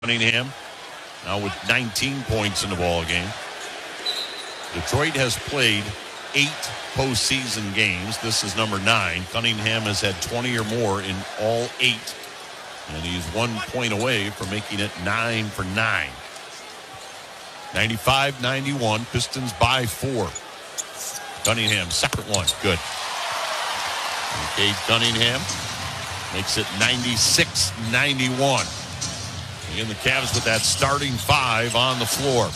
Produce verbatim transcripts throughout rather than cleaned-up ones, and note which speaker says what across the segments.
Speaker 1: Cunningham now with nineteen points in the ball game. Detroit has played eight postseason games. This is number nine. Cunningham has had twenty or more in all eight. And he's one point away from making it nine for nine. ninety-five ninety-one. Pistons by four. Cunningham, second one. Good. And Cade Cunningham makes it ninety-six ninety-one. Again, the Cavs with that starting five on the floor.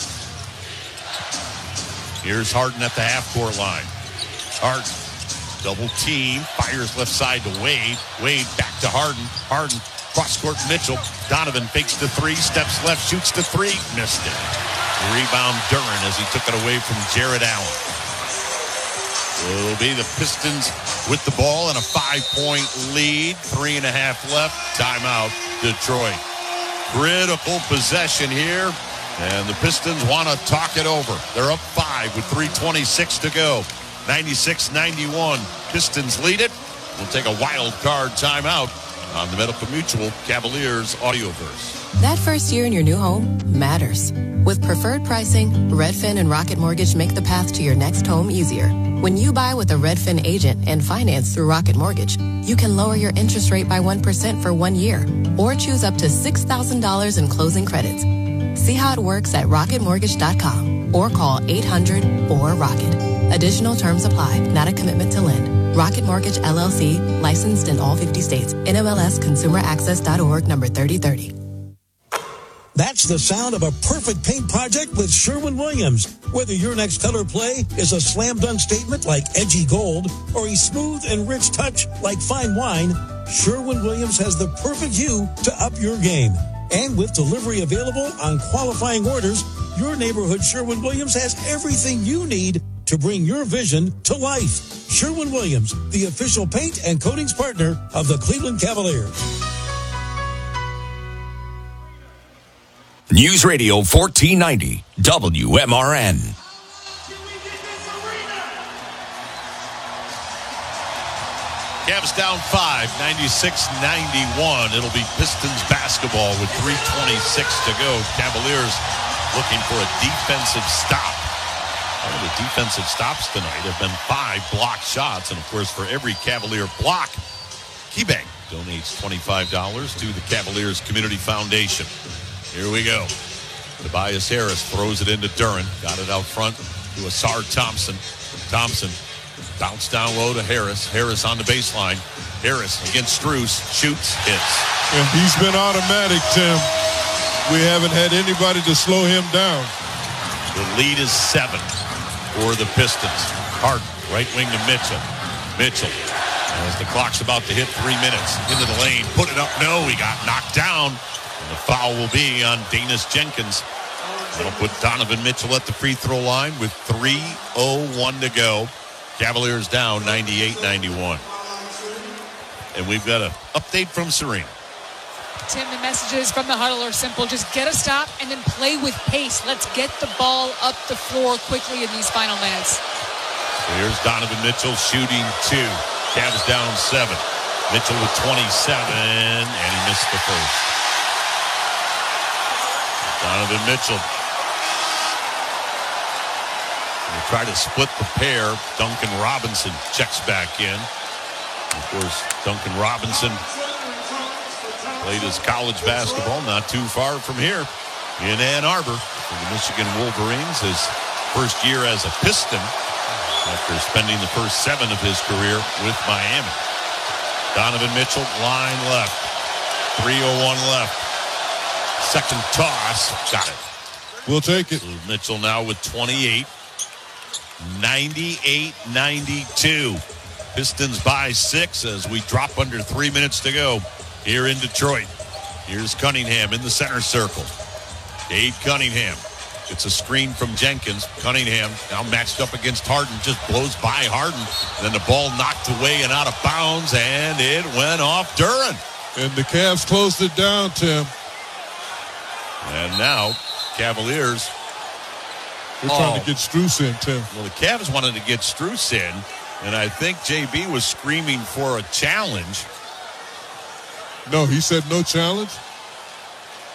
Speaker 1: Here's Harden at the half-court line. Harden, double team, fires left side to Wade. Wade back to Harden. Harden, cross-court Mitchell. Donovan fakes the three, steps left, shoots the three, missed it. Rebound Duren as he took it away from Jared Allen. It'll be the Pistons with the ball and a five-point lead. Three and a half left. Timeout, Detroit. Critical possession here, and the Pistons want to talk it over. They're up five with three twenty-six to go. ninety-six ninety-one. Pistons lead it. We'll take a wild card timeout on the Medical Mutual Cavaliers Audioverse.
Speaker 2: That first year in your new home matters. With preferred pricing, Redfin and Rocket Mortgage make the path to your next home easier. When you buy with a Redfin agent and finance through Rocket Mortgage, you can lower your interest rate by one percent for one year or choose up to six thousand dollars in closing credits. See how it works at rocket mortgage dot com or call eight hundred four rocket. Additional terms apply, not a commitment to lend. Rocket Mortgage, L L C, licensed in all fifty states. N M L S Consumer Access dot org, number thirty thirty.
Speaker 3: That's the sound of a perfect paint project with Sherwin-Williams. Whether your next color play is a slam-dunk statement like edgy gold or a smooth and rich touch like fine wine, Sherwin-Williams has the perfect hue to up your game. And with delivery available on qualifying orders, your neighborhood Sherwin-Williams has everything you need to bring your vision to life. Sherwin-Williams, the official paint and coatings partner of the Cleveland Cavaliers.
Speaker 4: News Radio fourteen ninety, W M R N.
Speaker 1: Cavs down five, ninety-six ninety-one. It'll be Pistons basketball with three twenty-six to go. Cavaliers looking for a defensive stop. All the defensive stops tonight have been five block shots. And, of course, for every Cavalier block, KeyBank donates twenty-five dollars to the Cavaliers Community Foundation. Here we go. Tobias Harris throws it into Duren. Got it out front to Asar Thompson. Thompson bounced down low to Harris. Harris on the baseline. Harris against Strus. Shoots. Hits.
Speaker 5: And he's been automatic, Tim. We haven't had anybody to slow him down.
Speaker 1: The lead is seven for the Pistons. Harden, right wing to Mitchell. Mitchell, as the clock's about to hit three minutes, into the lane. Put it up. No, he got knocked down. And the foul will be on Danis Jenkins. That'll put Donovan Mitchell at the free throw line with three oh one to go. Cavaliers down ninety-eight ninety-one. And we've got an update from Serena.
Speaker 6: Tim, the messages from the huddle are simple. Just get a stop and then play with pace. Let's get the ball up the floor quickly in these final minutes.
Speaker 1: So here's Donovan Mitchell shooting two. Cavs down seven. Mitchell with twenty-seven, and he missed the first. Donovan Mitchell. They try to split the pair. Duncan Robinson checks back in. Of course, Duncan Robinson played his college basketball not too far from here in Ann Arbor for the Michigan Wolverines. His first year as a Piston after spending the first seven of his career with Miami. Donovan Mitchell, line left. three oh one left. Second toss. Got it.
Speaker 5: We'll take it.
Speaker 1: So Mitchell now with twenty-eight. ninety-eight ninety-two. Pistons by six as we drop under three minutes to go here in Detroit. Here's Cunningham in the center circle. Cade Cunningham gets a screen from Jenkins. Cunningham now matched up against Harden. Just blows by Harden. Then the ball knocked away and out of bounds, and it went off Duren.
Speaker 5: And the Cavs closed it down, Tim.
Speaker 1: And now, Cavaliers.
Speaker 5: They're oh. trying to get Strus in, Tim.
Speaker 1: Well, the Cavs wanted to get Strus in, and I think J B was screaming for a challenge.
Speaker 5: No, he said no challenge.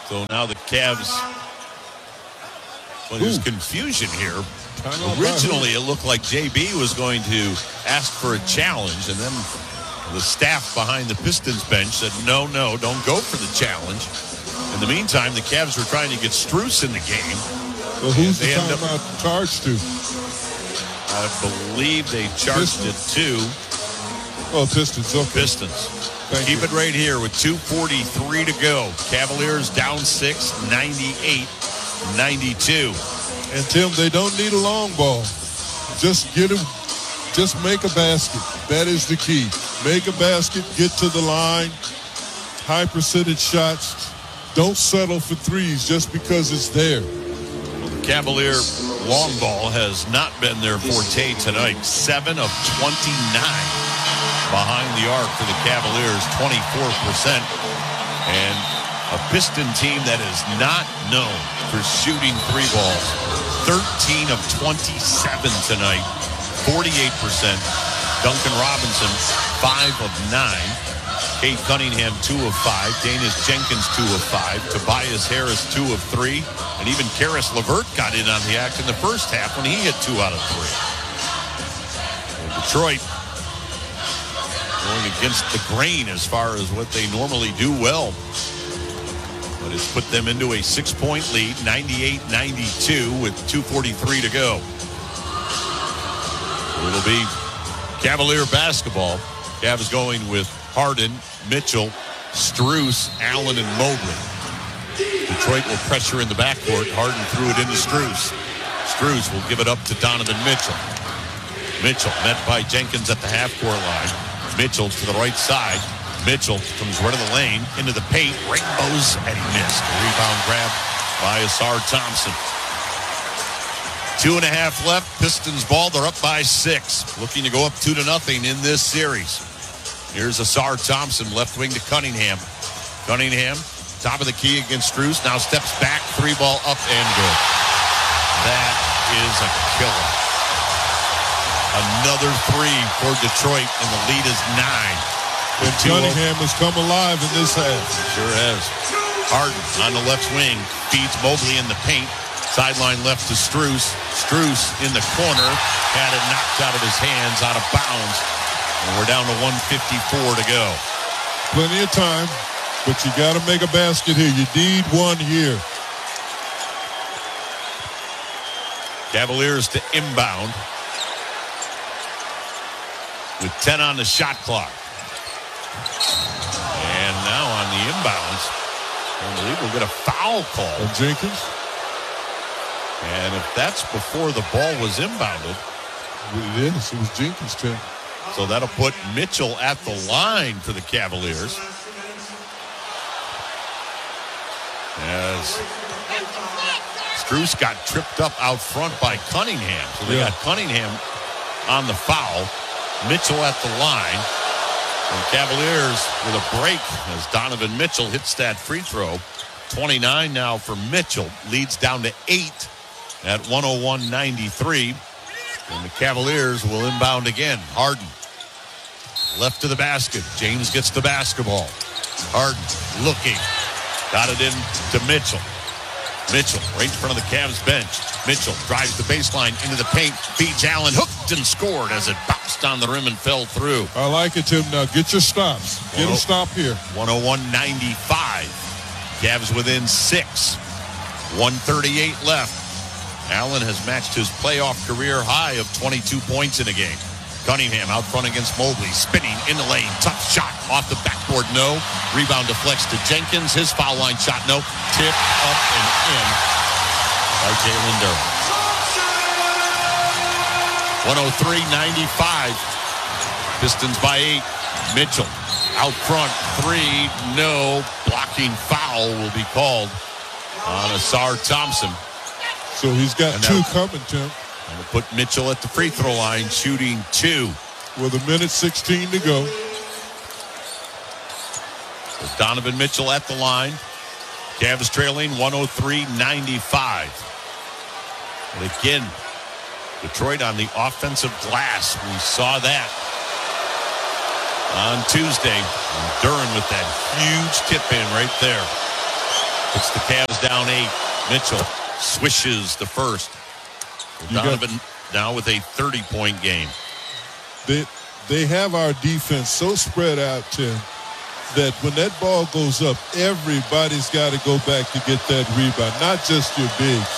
Speaker 1: So now the Cavs, well, there's
Speaker 5: Ooh.
Speaker 1: confusion here.
Speaker 5: Timeout by
Speaker 1: Originally, it looked like J B was going to ask for a challenge, and then the staff behind the Pistons bench said, no, no, don't go for the challenge. In the meantime, the Cavs were trying to get Strus in the game.
Speaker 5: Well, who's the
Speaker 1: They end up-
Speaker 5: timeout charged to?
Speaker 1: I believe they charged it to
Speaker 5: Oh, Pistons. Okay.
Speaker 1: Pistons.
Speaker 5: Thank
Speaker 1: Keep
Speaker 5: you.
Speaker 1: it right here with two forty-three to go. Cavaliers down six, ninety-eight ninety-two.
Speaker 5: And Tim, they don't need a long ball. Just get him. Just make a basket. That is the key. Make a basket. Get to the line. High percentage shots. Don't settle for threes just because it's there.
Speaker 1: Cavalier long ball has not been their forte tonight. seven of twenty-nine behind the arc for the Cavaliers, twenty-four percent. And a Piston team that is not known for shooting three balls. thirteen of twenty-seven tonight, forty-eight percent. Duncan Robinson, five of nine. Kate Cunningham, two of five. Danius Jenkins, two of five. Tobias Harris, two of three. And even Karis LeVert got in on the act in the first half when he hit two out of three. And Detroit going against the grain as far as what they normally do well. But it's put them into a six-point lead, ninety-eight ninety-two with two forty-three to go. It'll be Cavalier basketball. Cavs going with Harden, Mitchell, Strus, Allen, and Mobley. Detroit will pressure in the backcourt. Harden threw it into Strus. Strus will give it up to Donovan Mitchell. Mitchell met by Jenkins at the half-court line. Mitchell to the right side. Mitchell comes right in the lane, into the paint, rainbows, and he missed. A rebound grab by Asar Thompson. Two and a half left. Pistons ball. They're up by six. Looking to go up two to nothing in this series. Here's Asar Thompson, left wing to Cunningham. Cunningham, top of the key against Strus. Now steps back, three ball up and good. That is a killer. Another three for Detroit, and the lead is nine.
Speaker 5: And Cunningham has come alive in this half.
Speaker 1: Sure has. Harden on the left wing, feeds Mobley in the paint. Sideline left to Strus. Strus in the corner, had it knocked out of his hands, out of bounds. And we're down to one fifty-four to go.
Speaker 5: Plenty of time, but you got to make a basket here. You need one here.
Speaker 1: Cavaliers to inbound with ten on the shot clock. And now on the inbounds, I believe we'll get a foul call.
Speaker 5: And Jenkins?
Speaker 1: And if that's before the ball was inbounded.
Speaker 5: It is. It was Jenkins, Tim.
Speaker 1: So that'll put Mitchell at the line for the Cavaliers. As Strus got tripped up out front by Cunningham. So they
Speaker 5: Yeah.
Speaker 1: got Cunningham on the foul. Mitchell at the line. And Cavaliers with a break as Donovan Mitchell hits that free throw. twenty-nine now for Mitchell. Leads down to eight at one oh one ninety-three. And the Cavaliers will inbound again. Harden. Left to the basket. James gets the basketball. Harden looking. Got it in to Mitchell. Mitchell right in front of the Cavs bench. Mitchell drives the baseline into the paint. Feeds Allen. Hooked and scored as it bounced on the rim and fell through.
Speaker 5: I like it, Tim. Now get your stops. Get a stop here.
Speaker 1: one oh one ninety-five. Cavs within six. one thirty-eight left. Allen has matched his playoff career high of twenty-two points in a game. Cunningham out front against Mobley, spinning in the lane. Tough shot off the backboard, no. Rebound deflects to Jenkins. His foul line shot, no. Tip up and in by Jalen Durham. one oh three ninety-five. Pistons by eight. Mitchell out front, three, no. Blocking foul will be called on Asar Thompson.
Speaker 5: So he's got
Speaker 1: And
Speaker 5: two
Speaker 1: now-
Speaker 5: coming, Tim.
Speaker 1: And to put Mitchell at the free throw line, shooting two.
Speaker 5: With a minute sixteen to go.
Speaker 1: With Donovan Mitchell at the line. Cavs trailing one oh three ninety-five. And again, Detroit on the offensive glass. We saw that on Tuesday. And Duran with that huge tip in right there. Puts the Cavs down eight. Mitchell swishes the first. Donovan now with a thirty-point game.
Speaker 5: They, they have our defense so spread out, Tim, that when that ball goes up, everybody's got to go back to get that rebound, not just your bigs.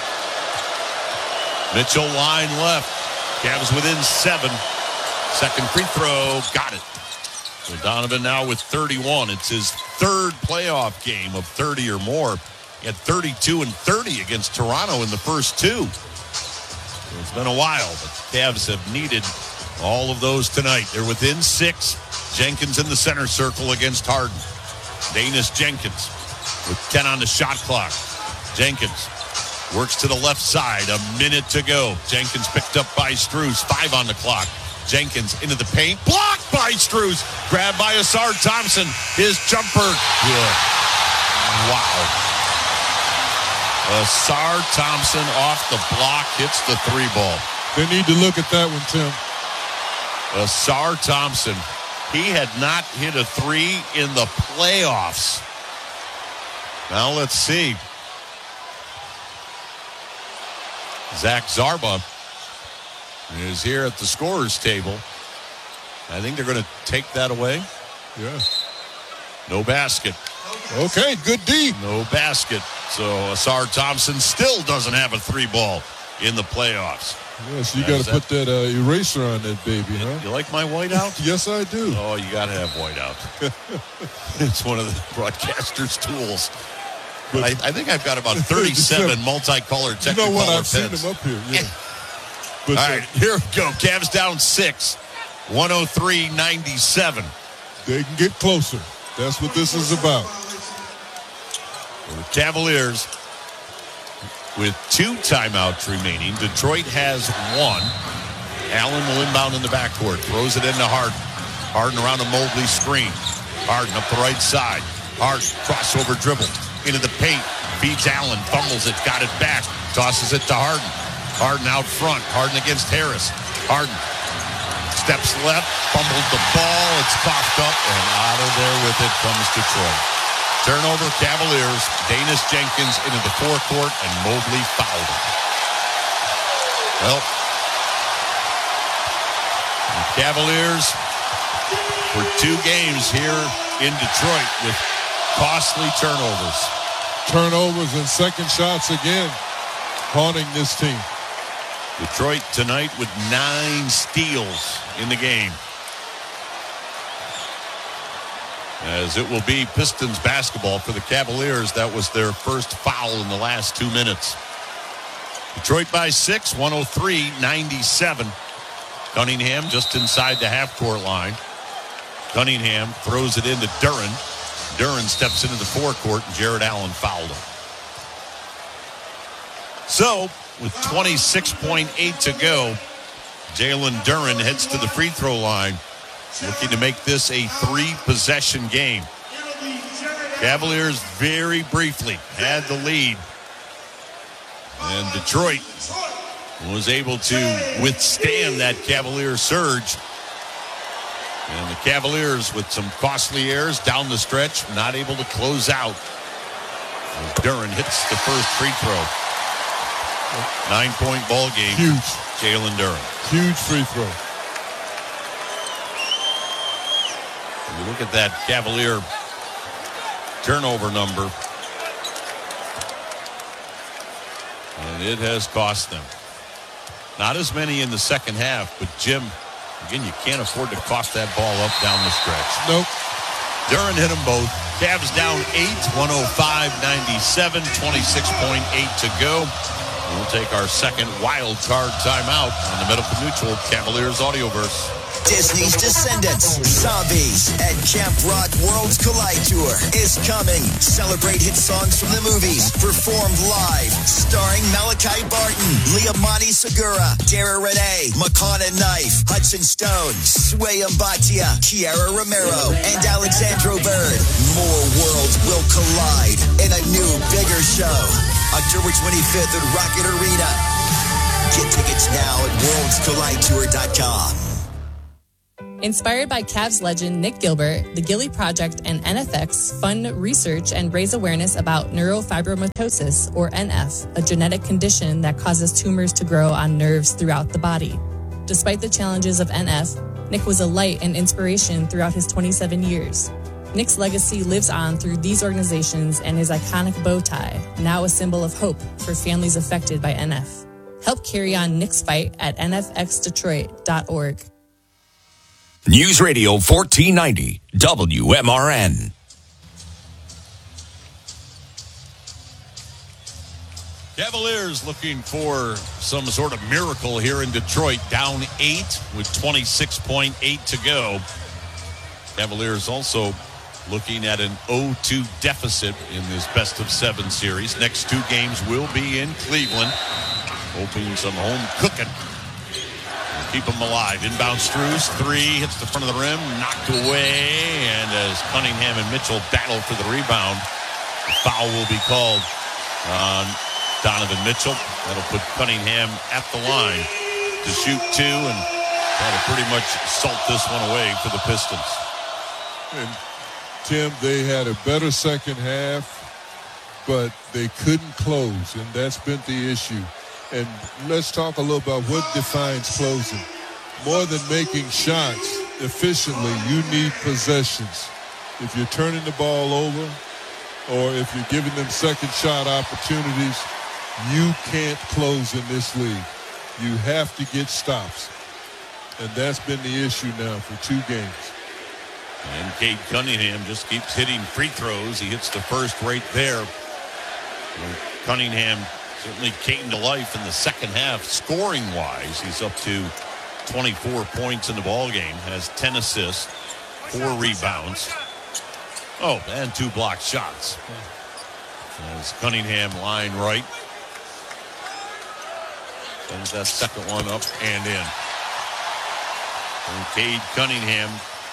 Speaker 1: Mitchell line left. Cavs within seven. Second free throw. Got it. So Donovan now with thirty-one. It's his third playoff game of thirty or more. He had thirty-two and thirty against Toronto in the first two. So it's been a while, but the Cavs have needed all of those tonight. They're within six. Jenkins in the center circle against Harden. Danis Jenkins with ten on the shot clock. Jenkins works to the left side. A minute to go. Jenkins picked up by Strus. Five on the clock. Jenkins into the paint. Blocked by Strus. Grabbed by Asar Thompson. His jumper. Good. Wow. Asar Thompson off the block. Hits the three ball.
Speaker 5: They need to look at that one, Tim.
Speaker 1: Asar Thompson. He had not hit a three in the playoffs. Now let's see. Zach Zarba is here at the scorer's table. I think they're going to take that away.
Speaker 5: Yeah.
Speaker 1: No basket.
Speaker 5: Okay, good D.
Speaker 1: No basket. So Asar Thompson still doesn't have a three ball in the playoffs.
Speaker 5: Yes, you got to put that uh, eraser on that baby, huh?
Speaker 1: You like my whiteout?
Speaker 5: Yes, I do.
Speaker 1: Oh, you got to have whiteout. It's one of the broadcaster's tools. But I, I think I've got about thirty-seven multicolored Technicolor pens.
Speaker 5: You know what? I've seen them up here. Yeah.
Speaker 1: But all right, here we go. Cavs down six. one oh three ninety-seven.
Speaker 5: They can get closer. That's what this is about.
Speaker 1: The Cavaliers with two timeouts remaining. Detroit has one. Allen will inbound in the backcourt. Throws it into Harden. Harden around a Mobley screen. Harden up the right side. Harden crossover dribble into the paint. Feeds Allen. Fumbles it. Got it back. Tosses it to Harden. Harden out front. Harden against Harris. Harden steps left. Fumbled the ball. It's coughed up. And out of there with it comes Detroit. Turnover, Cavaliers. Danis Jenkins into the forecourt, and Mobley fouled him. Well, the Cavaliers for two games here in Detroit with costly turnovers.
Speaker 5: Turnovers and second shots again, haunting this team.
Speaker 1: Detroit tonight with nine steals in the game. As it will be Pistons basketball for the Cavaliers. That was their first foul in the last two minutes. Detroit by six, one oh three ninety-seven. Cunningham just inside the half-court line. Cunningham throws it into Duren. Duren steps into the forecourt, and Jared Allen fouled him. So, with twenty-six point eight to go, Jalen Duren heads to the free throw line, looking to make this a three-possession game. Cavaliers very briefly had the lead. And Detroit was able to withstand that Cavalier surge. And the Cavaliers with some costly errors down the stretch, not able to close out. As Duren hits the first free throw. Nine-point ball game.
Speaker 5: Huge.
Speaker 1: Jalen Duren.
Speaker 5: Huge free throw.
Speaker 1: You look at that Cavalier turnover number, and it has cost them. Not as many in the second half, but Jim, again, you can't afford to cough that ball up down the stretch.
Speaker 5: Nope.
Speaker 1: Duren hit them both. Cavs down eight, one oh five ninety-seven, twenty-six point eight to go. We'll take our second wild card timeout on the Medical Mutual Cavaliers Audioverse.
Speaker 7: Disney's Descendants, Zombies, and Camp Rock Worlds Collide Tour is coming. Celebrate hit songs from the movies, performed live, starring Malachi Barton, Liamani Segura, Dara Renee, Makana Knife, Hudson Stone, Sway Mbatia, Kiara Romero, and Alexandro Bird. More worlds will collide in a new, bigger show. October twenty-fifth at Rocket Arena. Get tickets now at worlds collide tour dot com.
Speaker 8: Inspired by Cavs legend Nick Gilbert, the Gilly Project and N F X fund research and raise awareness about neurofibromatosis, or N F, a genetic condition that causes tumors to grow on nerves throughout the body. Despite the challenges of N F, Nick was a light and inspiration throughout his twenty-seven years. Nick's legacy lives on through these organizations and his iconic bow tie, now a symbol of hope for families affected by N F. Help carry on Nick's fight at N F X Detroit dot org.
Speaker 4: News Radio fourteen ninety, W M R N.
Speaker 1: Cavaliers looking for some sort of miracle here in Detroit, down eight with twenty-six point eight to go. Cavaliers also looking at an oh two deficit in this best of seven series. Next two games will be in Cleveland, hoping some home cooking. Keep them alive. Inbound Strus, three, hits the front of the rim, knocked away, and as Cunningham and Mitchell battle for the rebound, the foul will be called on Donovan Mitchell. That'll put Cunningham at the line to shoot two, and that'll pretty much salt this one away for the Pistons.
Speaker 5: And Tim, they had a better second half, but they couldn't close, and that's been the issue. And let's talk a little about what defines closing. More than making shots efficiently, you need possessions. If you're turning the ball over or if you're giving them second shot opportunities, you can't close in this league. You have to get stops. And that's been the issue now for two games.
Speaker 1: And Cade Cunningham just keeps hitting free throws. He hits the first right there. Cunningham certainly came to life in the second half, scoring-wise. He's up to twenty-four points in the ballgame, has ten assists, four rebounds. Oh, and two blocked shots. As Cunningham line right. Sends that second one up and in. And Cade Cunningham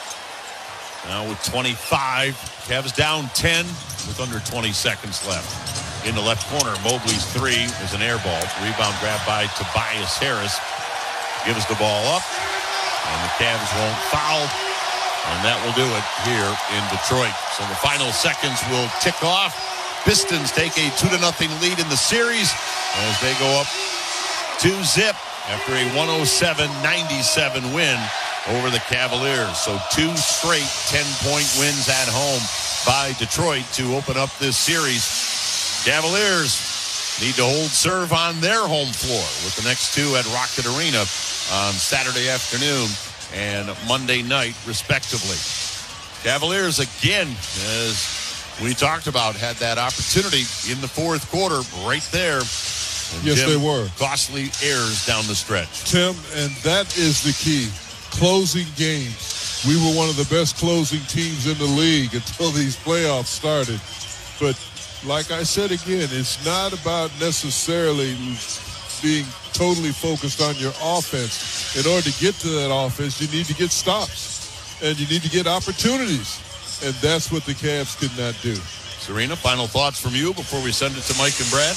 Speaker 1: now with twenty-five. Cavs down ten with under twenty seconds left. In the left corner, Mobley's three is an air ball. Rebound grabbed by Tobias Harris. Gives the ball up, and the Cavs won't foul. And that will do it here in Detroit. So the final seconds will tick off. Pistons take a two to nothing lead in the series as they go up two zip after a one oh seven ninety-seven win over the Cavaliers. So two straight ten-point wins at home by Detroit to open up this series. Cavaliers need to hold serve on their home floor with the next two at Rocket Arena on Saturday afternoon and Monday night, respectively. Cavaliers, again, as we talked about, had that opportunity in the fourth quarter right there. And
Speaker 5: yes,
Speaker 1: Jim,
Speaker 5: they were.
Speaker 1: Costly errors down the stretch.
Speaker 5: Tim, and that is the key. Closing games. We were one of the best closing teams in the league until these playoffs started. But like I said again, it's not about necessarily being totally focused on your offense. In order to get to that offense, you need to get stops. And you need to get opportunities. And that's what the Cavs could not do.
Speaker 1: Serena, final thoughts from you before we send it to Mike and Brad?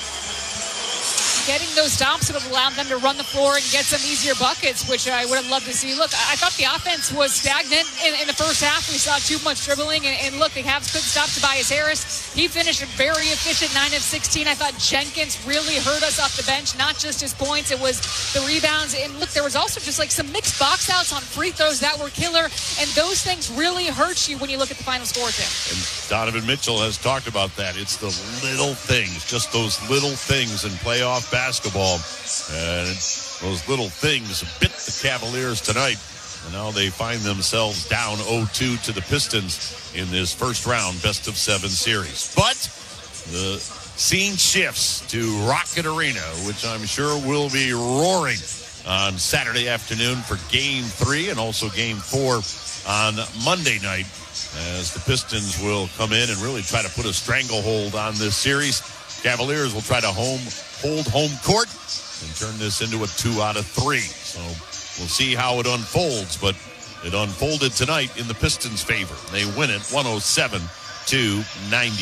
Speaker 6: Getting those stops would have allowed them to run the floor and get some easier buckets, which I would have loved to see. Look, I thought the offense was stagnant in, in the first half. We saw too much dribbling, and, and look, the Cavs couldn't stop Tobias Harris. He finished very efficient, nine of sixteen. I thought Jenkins really hurt us off the bench, not just his points. It was the rebounds. And look, there was also just like some mixed box outs on free throws that were killer, and those things really hurt you when you look at the final score, Tim.
Speaker 1: And Donovan Mitchell has talked about that. It's the little things, just those little things in playoff basketball, and those little things bit the Cavaliers tonight, and now they find themselves down oh two to the Pistons in this first round best of seven series. But the scene shifts to Rocket Arena, which I'm sure will be roaring on Saturday afternoon for game three and also game four on Monday night, as the Pistons will come in and really try to put a stranglehold on this series. Cavaliers will try to home hold home court and turn this into a two out of three. So we'll see how it unfolds, but it unfolded tonight in the Pistons' favor. They win it one oh seven to ninety.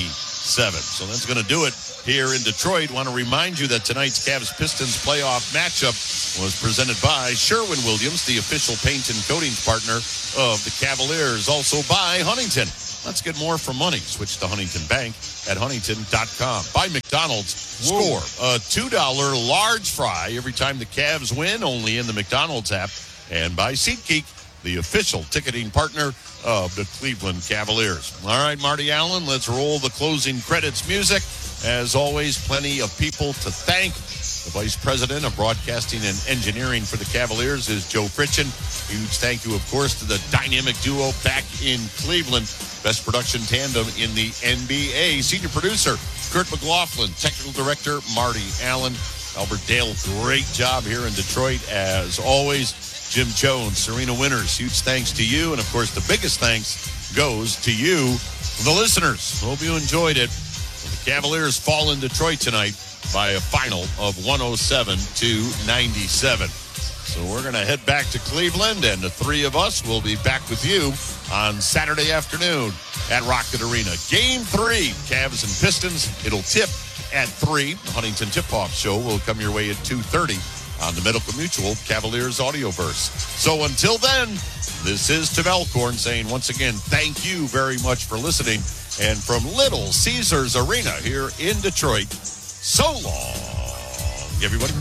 Speaker 1: seven. So that's going to do it here in Detroit. Want to remind you that tonight's Cavs-Pistons playoff matchup was presented by Sherwin-Williams, the official paint and coatings partner of the Cavaliers. Also by Huntington. Let's get more for money. Switch to Huntington Bank at huntington dot com. By McDonald's,
Speaker 5: Whoa.
Speaker 1: score a two dollar large fry every time the Cavs win, only in the McDonald's app. And by SeatGeek, the official ticketing partner of the Cleveland Cavaliers. All right, Marty Allen, let's roll the closing credits music. As always, plenty of people to thank. The Vice President of Broadcasting and Engineering for the Cavaliers is Joe Fritchen. Huge thank you, of course, to the dynamic duo back in Cleveland. Best production tandem in the N B A. Senior producer, Kurt McLaughlin. Technical director, Marty Allen. Albert Dale, great job here in Detroit, as always. Jim Jones, Serena Winters, huge thanks to you. And, of course, the biggest thanks goes to you, the listeners. Hope you enjoyed it. The Cavaliers fall in Detroit tonight by a final of one oh seven to ninety-seven. So we're going to head back to Cleveland, and the three of us will be back with you on Saturday afternoon at Rocket Arena. Game three, Cavs and Pistons. It'll tip at three. The Huntington Tip-Off Show will come your way at two thirty on the Medical Mutual Cavaliers Audioverse. So until then, this is Tim Alcorn saying once again, thank you very much for listening. And from Little Caesars Arena here in Detroit, so long, everybody.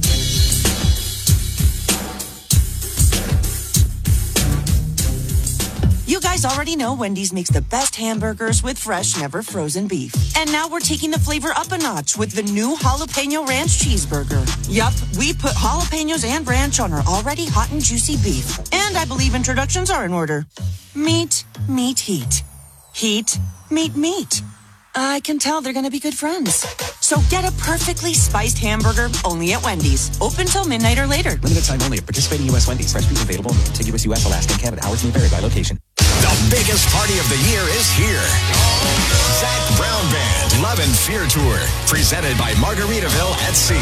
Speaker 9: You guys already know Wendy's makes the best hamburgers with fresh, never frozen beef. And now we're taking the flavor up a notch with the new Jalapeno Ranch Cheeseburger. Yup, we put jalapenos and ranch on our already hot and juicy beef. And I believe introductions are in order. Meat, meat, heat. Heat, meat, meat. I can tell they're going to be good friends. So get a perfectly spiced hamburger only at Wendy's. Open till midnight or later.
Speaker 10: Limited time only at participating U S Wendy's. Fresh beef available in contiguous U S, Alaska, and Canada. Hours may vary by location.
Speaker 7: The biggest party of the year is here. Zach Brown Band Love and Fear Tour, presented by Margaritaville at Sea.